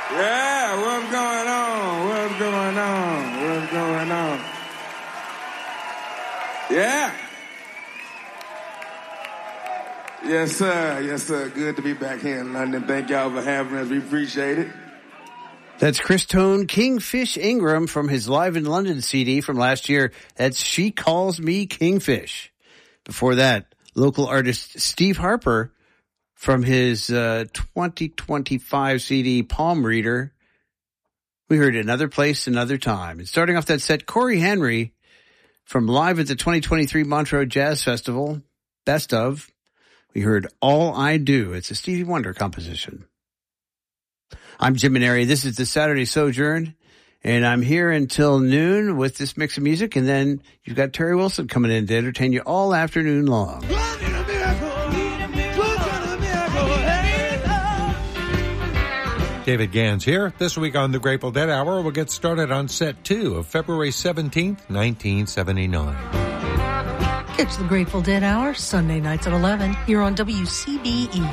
Yeah, what's going on? What's going on? What's going on? Yeah. Yes, sir. Yes, sir. Good to be back here in London. Thank y'all for having us. We appreciate it. That's Chris Tone Kingfish Ingram from his Live in London CD from last year. That's She Calls Me Kingfish. Before that, local artist Steve Harper from his 2025 CD Palm Reader. We heard Another Place, Another Time. And starting off that set, Corey Henry from Live at the 2023 Montreux Jazz Festival, Best Of. We heard All I Do. It's a Stevie Wonder composition. I'm Jim Maneri. This is the Saturday Sojourn, and I'm here until noon with this mix of music, and then you've got Terry Wilson coming in to entertain you all afternoon long. David Gans here. This week on the Grateful Dead Hour, we'll get started on set 2 of February 17th, 1979. It's the Grateful Dead Hour, Sunday nights at 11, here on WCBE.